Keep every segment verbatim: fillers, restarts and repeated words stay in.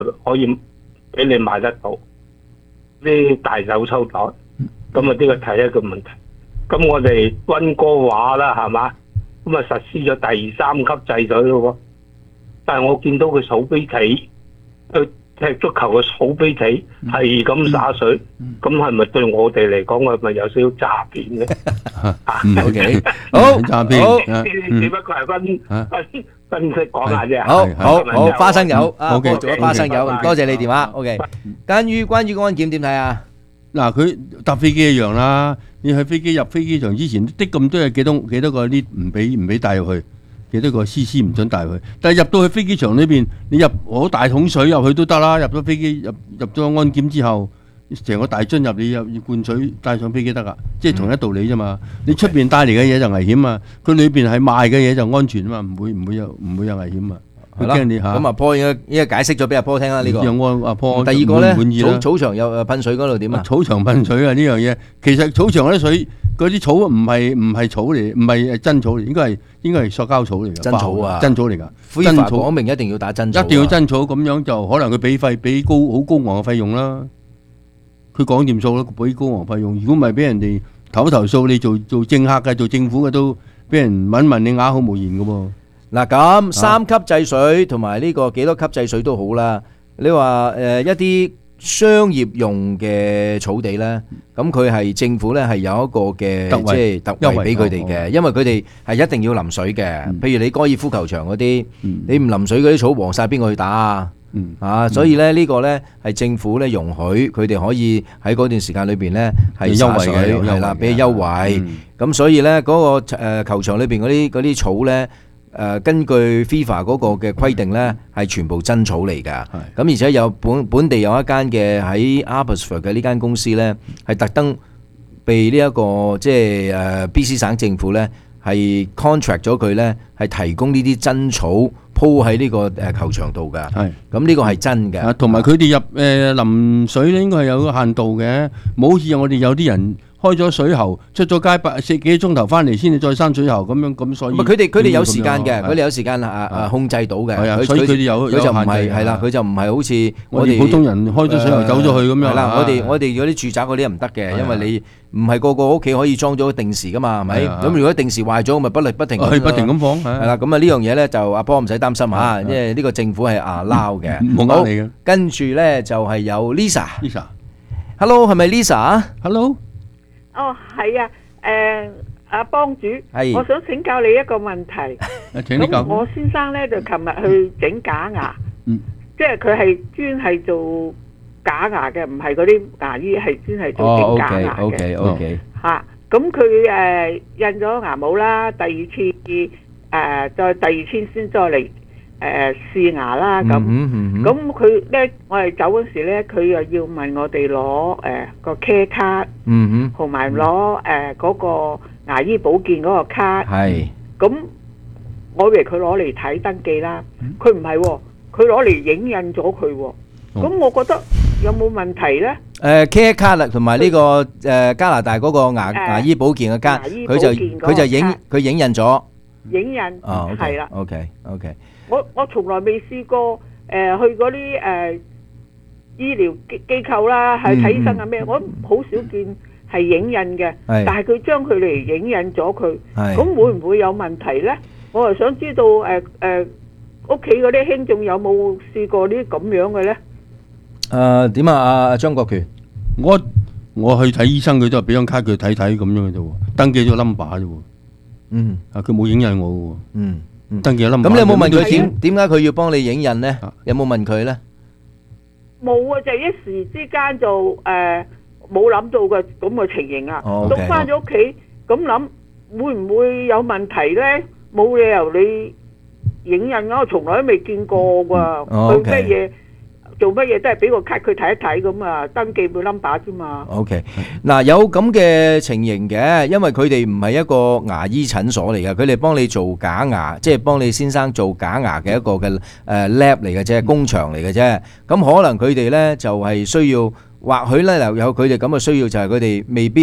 可以俾你買得到啲大手抽袋。咁啊，呢個第一個問題。咁我哋溫哥華啦，係嘛？咁啊實施咗第三級制水咯喎。但係我見到佢草碑企，佢踢足球嘅草碑企係咁灑水，咁係咪對我哋嚟講係咪有少少詐騙咧？ 啊 ，OK， 好，詐騙， 只不過係分分分析講下啫。 好好好，花生友，啊，我做咗花生友，多謝你電話。OK，關於關於個安檢點睇啊？ 嗱，佢搭飛機一樣啦。你喺飛機入飛機場之前，的咁多係幾多幾多個呢？唔俾唔俾帶入去，幾多個 C C 唔准帶入去。但係入到去飛機場裏邊，你入攞大桶水入去都得啦。入咗飛機入入咗安檢之後，成個大樽入你入要灌水帶上飛機得噶，即係同一道理啫嘛。你出邊帶嚟嘅嘢就危險啊，佢裏邊係賣嘅嘢就安全啊嘛，唔會唔會有唔會有危險啊。 係啦，咁阿波應該應該解釋咗俾阿波聽啦呢個。 讓我阿波第二個咧， 滿意啦。 草草場有誒噴水嗰度點啊？ 草場噴水啊呢樣嘢，其實草場嗰啲水嗰啲草唔係唔係草嚟，唔係真草嚟，應該係應該係塑膠草嚟㗎。 真草啊！ 真草嚟㗎。 真草講明一定要打真草。 一定要真草，咁樣就可能佢俾費俾高好高昂嘅費用啦。佢講掂數啦，俾高昂費用。如果唔係俾人哋投投訴，你做做政客嘅、做政府嘅都俾人問問你啞口無言㗎喎。 嗱咁三級制水同埋呢個幾多級制水都好啦。你話誒一啲商業用嘅草地咧，咁佢係政府咧係有一個嘅即係特惠俾佢哋嘅，因為佢哋係一定要淋水嘅。譬如你高爾夫球場嗰啲，你唔淋水嗰啲草黃曬，邊個去打啊？啊，所以咧呢個咧係政府咧容許佢哋可以喺嗰段時間裏邊咧係優惠嘅，係啦，俾優惠。咁所以咧嗰個誒球場裏邊嗰啲嗰啲草咧。誒根據 FIFA 嗰個嘅規定咧，係全部真草嚟㗎。咁而且有本本地有一間嘅喺 Abbotsford 嘅呢間公司咧，係特登被呢一個即係誒 B C 省政府咧係 contract 咗佢咧，係提供呢啲真草鋪喺呢個誒球場度㗎。係咁呢個係真嘅。 同埋佢哋入誒淋水咧，應該係有個限度嘅，冇好似我哋有啲人。開咗水喉，出咗街八四幾個鐘頭翻嚟先至再閂水喉咁樣，咁所以佢哋佢哋有時間嘅，佢哋有時間啊啊控制到嘅。 係啊，所以佢哋有佢就唔係係啦，佢就唔係好似我哋普通人開咗水喉走咗去咁樣。 係啦，我哋我哋嗰啲住宅嗰啲唔得嘅，因為你唔係個個屋企可以裝咗定時噶嘛，係咪？咁如果定時壞咗，咪不力不停係不停咁放。 係啦，咁啊呢樣嘢咧就阿波唔使擔心嚇，因為呢個政府係啊撈嘅。 冇呃你嘅。 跟住咧就係有 Lisa。Lisa，Hello 係咪 Lisa？Hello。 哦，係啊，誒，阿幫主，我想請教你一個問題。咁我先生咧就琴日去整假牙，即係佢係專係做假牙嘅，唔係嗰啲牙醫，係專係做整假牙嘅。 哦，OK OK。 吓，咁佢誒印咗牙帽啦，第二次誒再第二次先再嚟誒試牙啦，咁咁佢咧，我哋走嗰時咧，佢又要問我哋攞誒個 care 卡，同埋攞誒嗰個牙醫保健嗰個卡。係，咁我以為佢攞嚟睇登記啦，佢唔係喎，佢攞嚟影印咗佢喎。咁我覺得有冇問題咧？ 誒 care 卡啦，同埋呢個誒加拿大嗰個牙牙醫保健嘅卡，佢就佢就影佢影印咗。 影印係啦。 OK OK。 我我從來未試過誒、呃、去嗰啲誒醫療機機構啦，係睇醫生啊咩，我好少見係影印嘅。但係佢將佢嚟影印咗佢，咁會唔會有問題咧？我係想知道誒誒屋企嗰啲兄仲有冇試過呢啲咁樣嘅咧？ 誒點啊？阿張國權， 我我去睇醫生，佢都係俾張卡佢睇睇咁樣嘅啫喎，登記咗 number 啫喎。嗯，啊佢冇影印我嘅喎。嗯。登記咗 number。咁你有冇問佢點點解佢要幫你影印咧？有冇問佢咧？ 冇啊，就一時之間就誒冇諗到嘅咁嘅情形啊。到翻咗屋企咁諗，會唔會有問題咧？冇理由你影印啊，我從來都未見過㗎。佢咩嘢做乜嘢都係俾個卡佢睇一睇咁啊，登記個 number 啫嘛。 OK，嗱有咁嘅情形嘅，因為佢哋唔係一個牙醫診所嚟嘅，佢哋幫你做假牙，即係幫你先生做假牙嘅一個嘅誒 lab 嚟嘅啫，工場嚟嘅啫。咁可能佢哋咧就係需要，或許咧有佢哋咁嘅需要，就係佢哋未必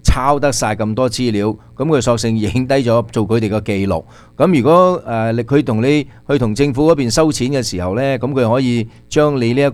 抄得晒咁多資料，咁佢索性影低咗做佢哋個記錄。咁如果誒佢同你去同政府嗰邊收錢嘅時候呢，咁佢可以將你呢一個